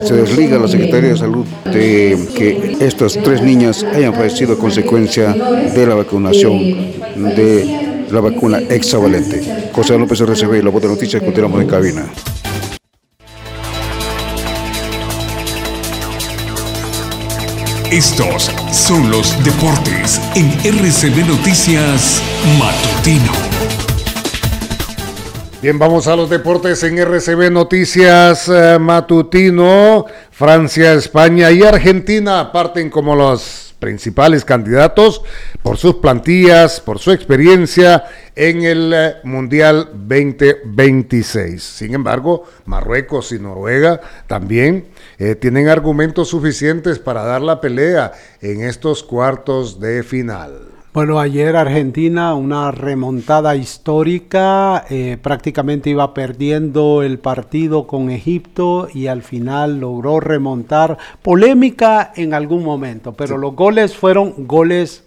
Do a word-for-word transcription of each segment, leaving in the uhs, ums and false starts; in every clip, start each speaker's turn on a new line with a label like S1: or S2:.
S1: Se desliga la Secretaría de Salud de que estas tres niñas hayan fallecido a consecuencia de la vacunación de la vacuna hexavalente. José López, R C B, La Voz de Noticias, continuamos en cabina.
S2: Estos son los deportes en R C B Noticias Matutino.
S3: Bien, vamos a los deportes en R C B Noticias eh, Matutino. Francia, España y Argentina parten como los principales candidatos por sus plantillas, por su experiencia en el eh, Mundial veinte veintiséis. Sin embargo, Marruecos y Noruega también eh, tienen argumentos suficientes para dar la pelea en estos cuartos de final.
S4: Bueno, ayer Argentina, una remontada histórica, eh, prácticamente iba perdiendo el partido con Egipto y al final logró remontar. Polémica en algún momento, pero sí, los goles fueron goles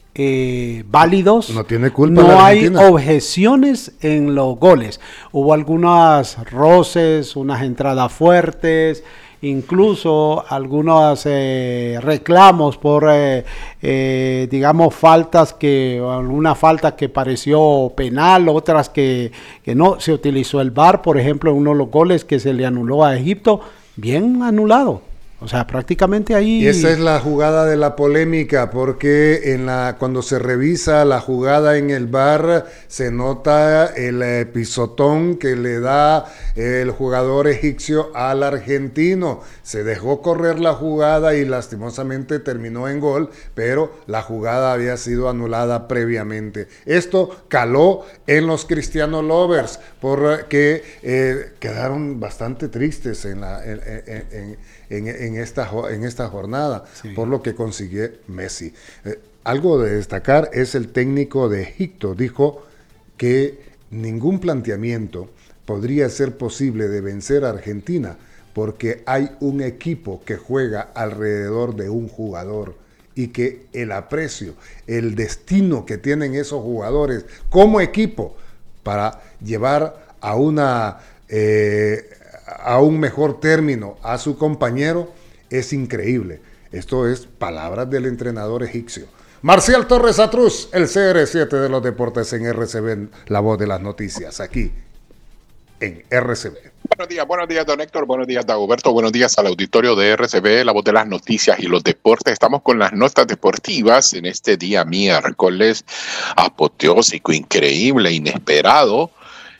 S4: eh, válidos.
S3: No tiene culpa
S4: No
S3: la
S4: hay
S3: Argentina.
S4: objeciones en los goles. Hubo algunas roces, unas entradas fuertes, incluso algunos eh, reclamos por, eh, eh, digamos, faltas que, alguna falta que pareció penal, otras que, que no, se utilizó el V A R, por ejemplo, en uno de los goles que se le anuló a Egipto, bien anulado. O sea, prácticamente ahí...
S3: Y esa es la jugada de la polémica, porque en la cuando se revisa la jugada en el V A R, se nota el eh, pisotón que le da el jugador egipcio al argentino. Se dejó correr la jugada y lastimosamente terminó en gol, pero la jugada había sido anulada previamente. Esto caló en los Cristiano Lovers, porque eh, quedaron bastante tristes en la... En, en, en, En, en, esta, en esta jornada, sí, por lo que consiguió Messi. Eh, algo de destacar es el técnico de Egipto, dijo que ningún planteamiento podría ser posible de vencer a Argentina porque hay un equipo que juega alrededor de un jugador y que el aprecio, el destino que tienen esos jugadores como equipo para llevar a una... Eh, a un mejor término a su compañero es increíble. Esto es palabras del entrenador egipcio. Marcial Torres Atruz, el C R siete de los deportes en R C B, La Voz de las Noticias, aquí en R C B.
S5: Buenos días, buenos días, don Héctor, buenos días, Dagoberto, buenos días al auditorio de R C B, La Voz de las Noticias y los deportes. Estamos con las notas deportivas en este día miércoles, apoteósico, increíble, inesperado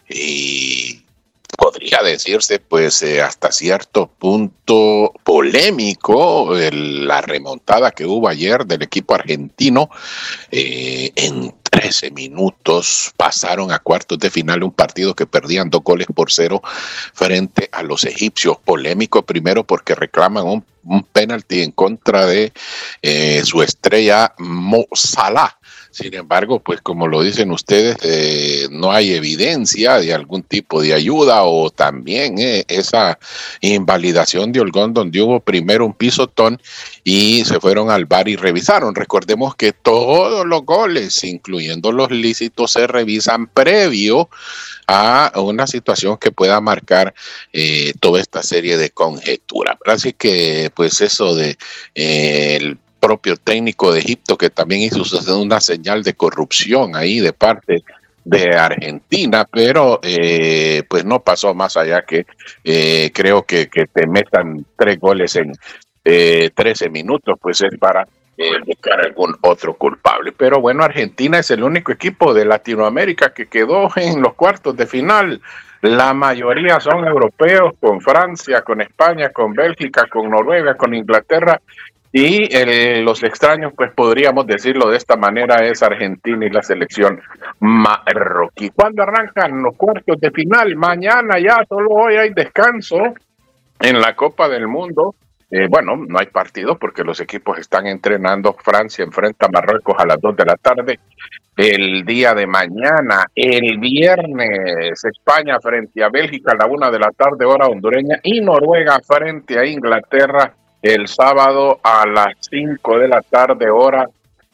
S5: y... podría decirse, pues, eh, hasta cierto punto polémico, el, la remontada que hubo ayer del equipo argentino. Eh, en trece minutos pasaron a cuartos de final un partido que perdían dos goles por cero frente a los egipcios. Polémico primero porque reclaman un, un penalti en contra de eh, su estrella Mo Salah. Sin embargo, pues como lo dicen ustedes, eh, no hay evidencia de algún tipo de ayuda o también eh, esa invalidación de holgón donde hubo primero un pisotón y se fueron al V A R y revisaron. Recordemos que todos los goles, incluyendo los lícitos, se revisan previo a una situación que pueda marcar eh, toda esta serie de conjeturas. Así que pues eso de eh, el propio técnico de Egipto que también hizo una señal de corrupción ahí de parte de Argentina, pero eh, pues no pasó más allá que eh, creo que, que te metan tres goles en eh, trece minutos, pues es para eh, buscar algún otro culpable. Pero bueno, Argentina es el único equipo de Latinoamérica que quedó en los cuartos de final. La mayoría son europeos, con Francia, con España, con Bélgica, con Noruega, con Inglaterra. Y el, los extraños, pues podríamos decirlo de esta manera, es Argentina y la selección marroquí. ¿Cuándo arrancan los cuartos de final? Mañana ya, solo hoy hay descanso en la Copa del Mundo. Eh, bueno, no hay partido porque los equipos están entrenando. Francia enfrenta a Marruecos a las dos de la tarde. El día de mañana, el viernes, España frente a Bélgica a la una de la tarde, hora hondureña, y Noruega frente a Inglaterra el sábado a las cinco de la tarde, hora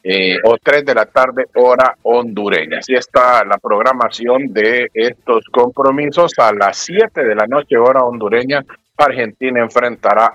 S5: eh, o tres de la tarde, hora hondureña. Así está la programación de estos compromisos. A las siete de la noche, hora hondureña, Argentina enfrentará